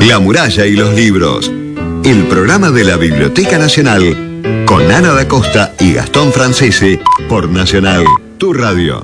La muralla y los libros. El programa de la Biblioteca Nacional con Ana da Costa y Gastón Francese por Nacional, tu radio.